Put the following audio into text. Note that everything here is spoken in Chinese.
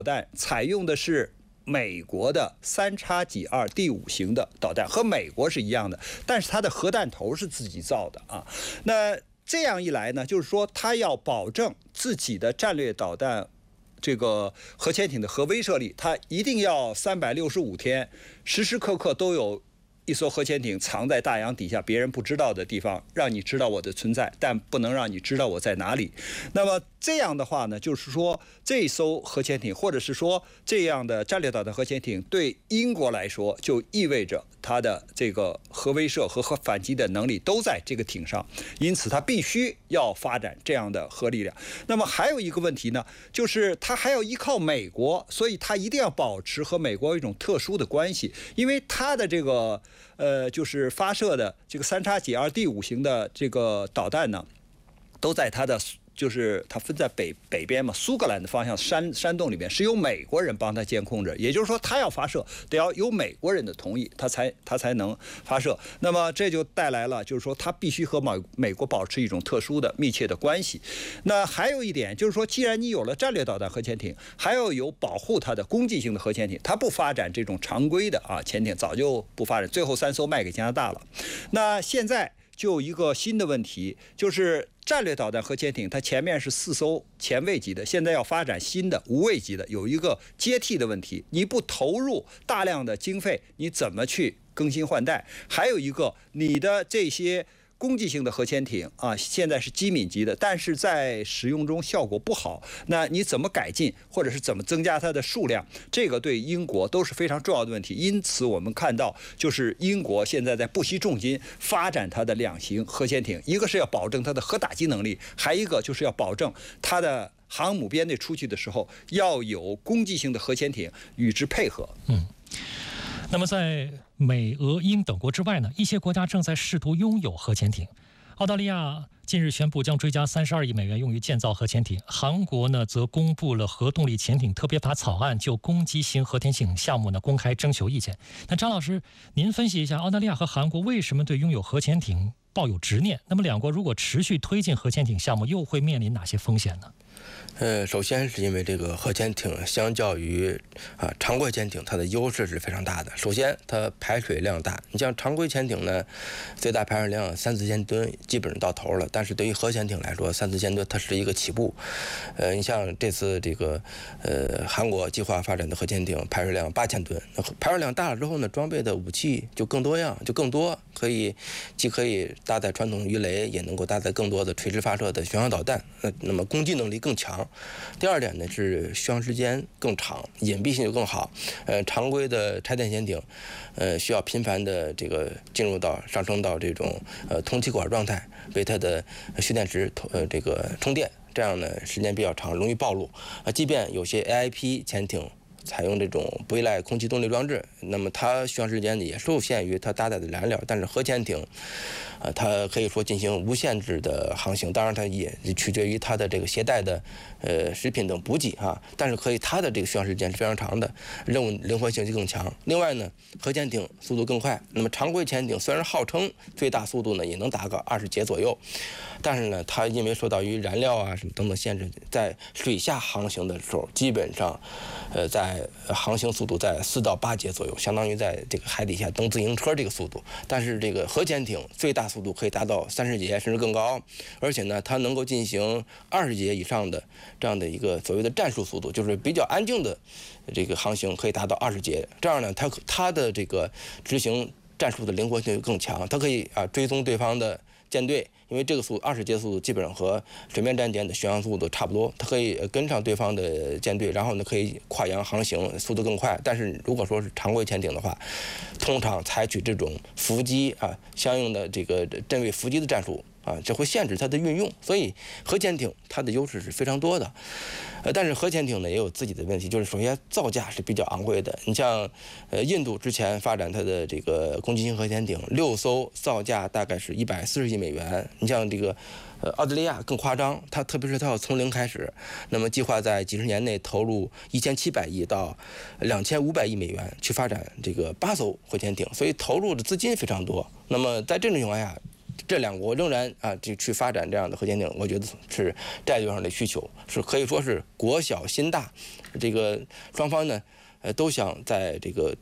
弹采用的是美国的3X2第5型的导弹，和美国是一样的，但是它的核弹头是自己造的啊。那这样一来呢，就是说它要保证自己的战略导弹这个核潜艇的核威慑力，它一定要365天，时时刻刻都有一艘核潜艇藏在大洋底下别人不知道的地方，让你知道我的存在，但不能让你知道我在哪里。那么这样的话呢，就是说这艘核潜艇，或者是说这样的战略导弹核潜艇，对英国来说就意味着它的这个核威慑和核反击的能力都在这个艇上，因此它必须要发展这样的核力量。那么还有一个问题呢，就是它还要依靠美国，所以它一定要保持和美国有一种特殊的关系，因为它的这个就是发射的这个3X2第5型的这个导弹呢，都在它的。就是它分在北边嘛，苏格兰的方向山洞里面是由美国人帮他监控着，也就是说，他要发射得要有美国人的同意，他才能发射。那么这就带来了，就是说他必须和美国保持一种特殊的密切的关系。那还有一点就是说，既然你有了战略导弹核潜艇，还要有保护它的攻击性的核潜艇，它不发展这种常规的潜艇，早就不发展，最后3艘卖给加拿大了。那现在就有一个新的问题，就是战略导弹核潜艇，它前面是4艘前卫级的，现在要发展新的无畏级的，有一个接替的问题。你不投入大量的经费，你怎么去更新换代？还有一个，你的这些攻击性的核潜艇现在是机敏级的，但是在使用中效果不好，那你怎么改进，或者是怎么增加它的数量？这个对英国都是非常重要的问题。因此我们看到，就是英国现在在不惜重金发展它的2型核潜艇，一个是要保证它的核打击能力，还一个就是要保证它的航母编队出去的时候要有攻击性的核潜艇与之配合。 那么在美、俄、英等国之外呢，一些国家正在试图拥有核潜艇。澳大利亚近日宣布将追加32亿美元用于建造核潜艇，韩国呢则公布了核动力潜艇特别法草案，就攻击型核潜艇项目呢公开征求意见。那张老师，您分析一下澳大利亚和韩国为什么对拥有核潜艇抱有执念？那么两国如果持续推进核潜艇项目，又会面临哪些风险呢？ 首先是因为这个核潜艇相较于常规潜艇，它的优势是非常大的。首先，它排水量大。你像常规潜艇呢，最大排水量3-4千吨，基本上到头了。但是对于核潜艇来说，3-4千吨它是一个起步。你像这次这个韩国计划发展的核潜艇排水量8000吨，那排水量大了之后呢，装备的武器就更多样，就更多，既可以搭载传统鱼雷，也能够搭载更多的垂直发射的巡航导弹。那么攻击能力更强。第二点呢是续航时间更长，隐蔽性就更好。常规的柴电潜艇，需要频繁的这个上升到这种通气管状态，为它的蓄电池这个充电，这样呢时间比较长，容易暴露。即便有些 AIP 潜艇采用这种不依赖空气动力装置，那么它续航时间也受限于它搭载的燃料。但是核潜艇，它可以说进行无限制的航行，当然它也取决于它的这个携带的食品等补给但是它的这个续航时间是非常长的，任务灵活性就更强。另外呢，核潜艇速度更快。那么常规潜艇虽然号称最大速度呢也能达个20节左右，但是呢，它因为受到于燃料什么等等限制，在水下航行的时候，基本上在航行速度在4到8节左右，相当于在这个海底下蹬自行车这个速度。但是这个核潜艇最大速度可以达到30节甚至更高，而且呢，它能够进行20节以上的这样的一个所谓的战术速度，就是比较安静的这个航行可以达到20节。这样呢，它的这个执行战术的灵活性更强，它可以追踪对方的舰队，因为这个20节速度基本上和水面战舰的巡航速度差不多，它可以跟上对方的舰队，然后呢可以跨洋航行，速度更快。但是如果说是常规潜艇的话，通常采取这种伏击相应的这个阵位伏击的战术这会限制它的运用。所以核潜艇它的优势是非常多的。但是核潜艇呢也有自己的问题，就是首先造价是比较昂贵的。你像印度之前发展它的这个攻击型核潜艇，6艘造价大概是140亿美元。你像这个澳大利亚更夸张，特别是它要从零开始，那么计划在几十年内投入1700亿到2500亿美元去发展这个8艘核潜艇，所以投入的资金非常多。那么在这种情况下， 这两国仍然就去发展这样的核潜艇，我觉得是战略上的需求，是可以说是国小心大。这个双方呢，都想在这个